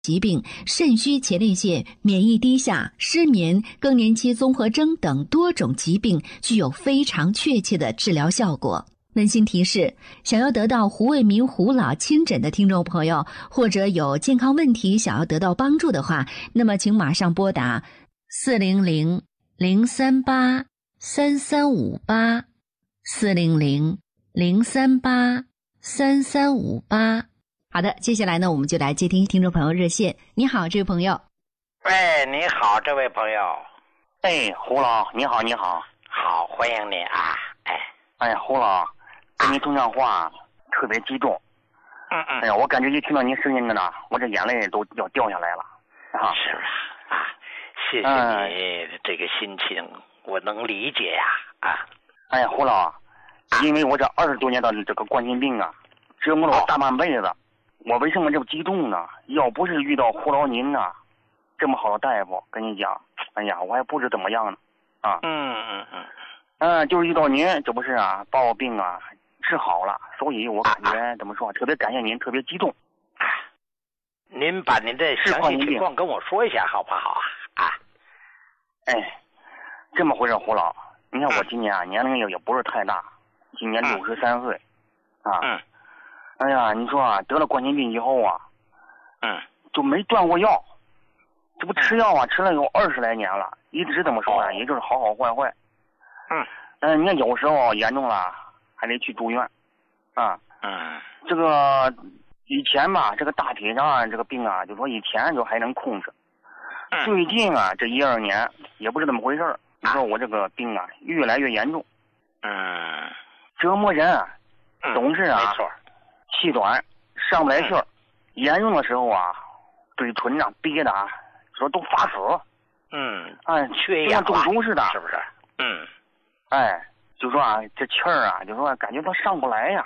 疾病、肾虚前列腺、免疫低下、失眠、更年期综合征等多种疾病具有非常确切的治疗效果。温馨提示：想要得到胡卫民胡老亲诊的听众朋友，或者有健康问题想要得到帮助的话，那么请马上拨打400-038-3358 400-038-3358。好的，接下来呢，我们就来接听众朋友热线。你好，这位朋友。 喂，你好，这位朋友。 哎，胡老，你好，你好。 好，欢迎你啊。 哎，胡老，跟你通电话特别激动。哎呀，我感觉一听到您声音的呢，我这眼泪都要掉下来了。啊， 是吧？啊，谢谢你这个心情，我能理解呀。 哎呀，胡老，因为我这20多年的这个冠心病啊，折磨了我大半辈子。我为什么这么激动呢？要不是遇到胡老您啊，这么好的大夫，跟你讲，哎呀，我还不知怎么样呢。啊。就是遇到您，这不是啊，把我病啊治好了，所以我感觉怎么说，特别感谢您，特别激动。 您把您的详细情况跟我说一下好不好啊？ 哎，这么回事，胡老，你看我今年啊年龄也不是太大，今年63岁。哎呀，你说啊，得了冠心病以后啊，就没断过药，这不吃药啊，吃了有20来年了，一直怎么说呢，也就是好好坏坏。你看有时候严重了还得去住院。这个以前吧，这个大体上这个病啊，就说以前就还能控制。最近啊，这1、2年也不知怎么回事，你说我这个病啊越来越严重。折磨人啊，总是啊， 没错， 气短，上不来气儿。严重的时候啊，嘴唇啊憋的啊，说都发紫。 缺就像中毒似的， 是不是？ 就说啊，这气儿啊，就说感觉它上不来呀。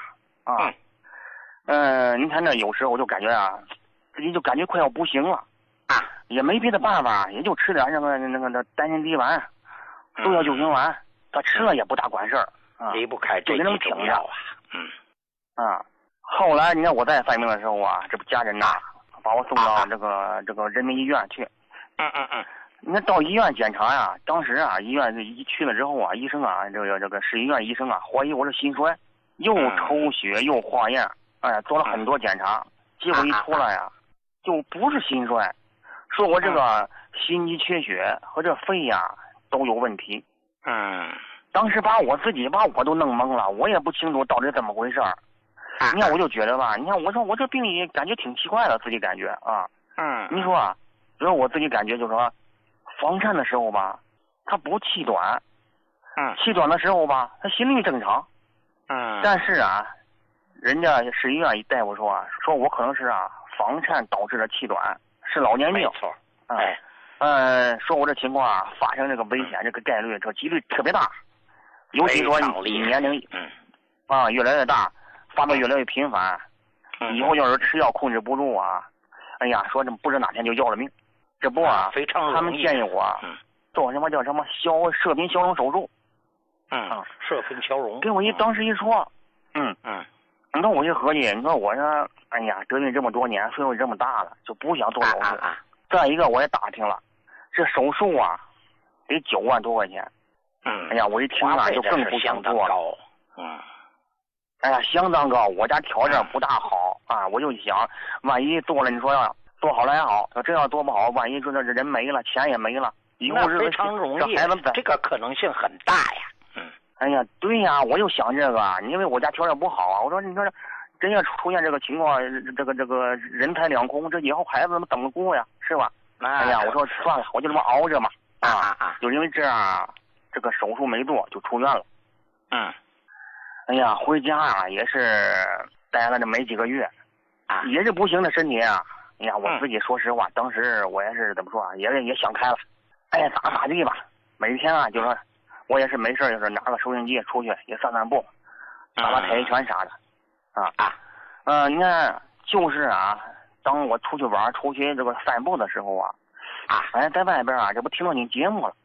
您看这有时候我就感觉啊，自己就感觉快要不行了。也没别的办法，也就吃点那个丹参滴丸、速效救心丸，他吃了也不大管事儿。 离不开这几种药啊。 后来你看我在犯病的时候啊，这不家人呐把我送到这个人民医院去。你看到医院检查呀，当时啊医院一去了之后啊，医生啊这个市医院医生啊怀疑我是心衰，又抽血又化验，做了很多检查，结果一出来呀，就不是心衰，说我这个心肌缺血和这肺呀都有问题。当时把我都弄懵了，我也不清楚到底怎么回事儿。你看我就觉得吧，你看我说我这病也感觉挺奇怪的，自己感觉啊。你说啊，比如我自己感觉就是说，房颤的时候吧，他不气短。气短的时候吧，他心率正常。但是啊，人家市医院大夫说啊，说我可能是啊房颤导致的气短，是老年病。 没错。 说我这情况啊，发生这个危险这个概率这几率特别大，尤其说你年龄越来越大，发病越来越频繁，以后要是吃药控制不住啊，哎呀，说这不知哪天就要了命。这不啊， 非常他们建议我做什么叫什么射频消融手术。 射频消融。 跟我当时一说，你看我一合计，你说我说，哎呀，得病这么多年，岁数这么大了，就不想做手术。再一个我也打听了，这手术啊得9万多块钱。哎呀，我一听啊就更不想做了。哎呀，相当高，我家条件不大好啊，我就想，万一做了，你说要做好了还好，这要做不好，万一说这人没了，钱也没了，以后非常容易，这个可能性很大呀。 哎呀，对呀，我就想这个，因为我家条件不好啊，我说你说真要出现这个情况，这个人财两空，这以后孩子怎么过呀，是吧？哎呀，我说算了，我就这么熬着嘛。就因为这样，这个手术没做就出院了。哎呀，回家啊也是待了这没几个月，也是不行的身体啊。哎呀，我自己说实话，当时我也是怎么说啊，也想开了，哎，咋地吧。每天啊，就说我也是没事就是拿个收音机出去也散散步，打太极拳啥的。你看就是啊，当我出去玩出去这个散步的时候啊，在外边啊，这不听到你节目了。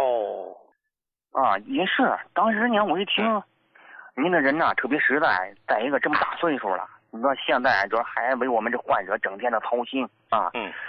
也是，当时呢我一听。您的人呐特别实在，再一个这么大岁数了， 你说现在主要还为我们这患者整天的操心啊。